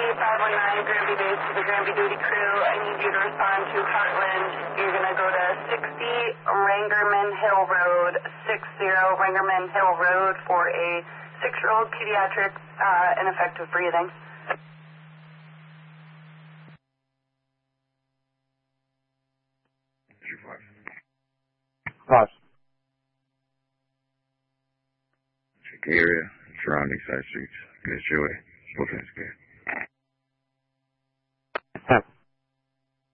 519 Granby Base to the Granby Duty Crew. I need you to respond to Heartland. You're going to go to 60 Rangerman Hill Road, 60 Rangerman Hill Road for a 6-year-old pediatric ineffective breathing. Pass. Check area, surrounding side streets. Get your way. Both hands clear.